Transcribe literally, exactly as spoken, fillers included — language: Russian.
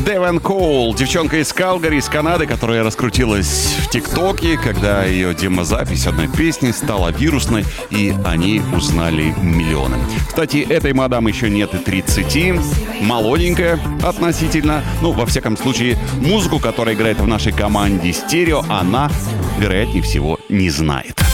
Девон Коул, девчонка из Калгари, из Канады, которая раскрутилась в ТикТоке, когда ее демозапись одной песни стала вирусной, и они узнали миллионы. Кстати, этой мадам еще нет и тридцати, молоденькая относительно. Ну, во всяком случае, музыку, которая играет в нашей команде «Стерео», она, вероятнее всего, не знает.